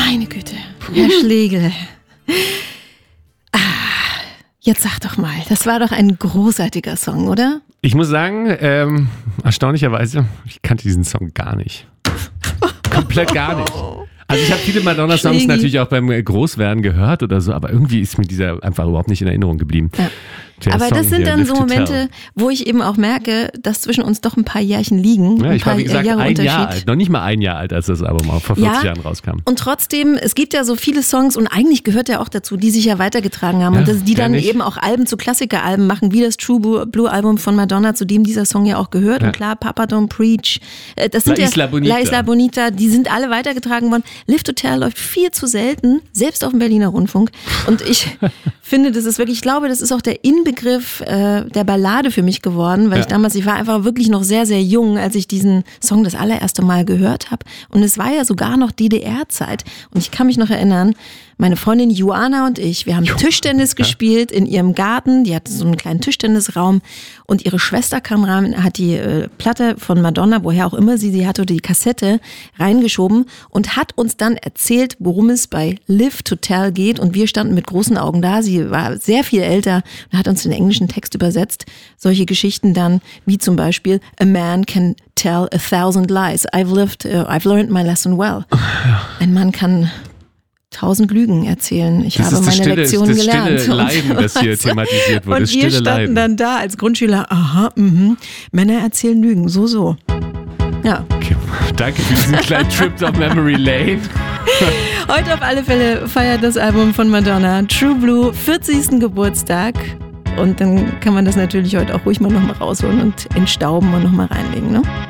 Meine Güte, Herr Schlegel. Jetzt sag doch mal, das war doch ein großartiger Song, oder? Ich muss sagen, erstaunlicherweise, ich kannte diesen Song gar nicht. Komplett gar nicht. Also ich habe viele Madonna-Songs natürlich auch beim Großwerden gehört oder so, aber irgendwie ist mir dieser einfach überhaupt nicht in Erinnerung geblieben. Ja. Aber das sind dann so Momente, wo ich eben auch merke, dass zwischen uns doch ein paar Jährchen liegen. Ja, ich war wie gesagt Jahre ein Jahr alt, noch nicht mal ein Jahr alt, als das Album auch vor 40 Jahren rauskam. Und trotzdem, es gibt ja so viele Songs und eigentlich gehört ja auch dazu, die sich ja weitergetragen haben und die dann eben auch Alben zu Klassikeralben machen, wie das True Blue Album von Madonna, zu dem dieser Song ja auch gehört. Und klar, Papa Don't Preach, das sind La Isla Bonita, die sind alle weitergetragen worden. Live to Tell läuft viel zu selten, selbst auf dem Berliner Rundfunk. Und ich finde, das ist wirklich, ich glaube, das ist auch der Inbegriff der Ballade für mich geworden, weil ich war einfach wirklich noch sehr, sehr jung, als ich diesen Song das allererste Mal gehört habe. Und es war ja sogar noch DDR-Zeit. Und ich kann mich noch erinnern, meine Freundin Joanna und ich, wir haben Tischtennis gespielt in ihrem Garten. Die hatte so einen kleinen Tischtennisraum und ihre Schwester kam rein, hat die Platte von Madonna, woher auch immer sie hatte, oder die Kassette reingeschoben und hat uns dann erzählt, worum es bei Live to Tell geht. Und wir standen mit großen Augen da. Sie war sehr viel älter und hat uns den englischen Text übersetzt. Solche Geschichten dann, wie zum Beispiel A man can tell 1,000 lies. I've learned my lesson well. Ein Mann kann 1000 Lügen erzählen. Ich habe meine Lektion gelernt. Das stille Leiden, das hier thematisiert wurde. Und wir standen dann da als Grundschüler, Männer erzählen Lügen, so. Ja. Okay. Danke für diesen kleinen Trip down Memory Lane. Heute auf alle Fälle feiert das Album von Madonna True Blue 40. Geburtstag. Und dann kann man das natürlich heute auch ruhig mal nochmal rausholen und entstauben und nochmal reinlegen, ne?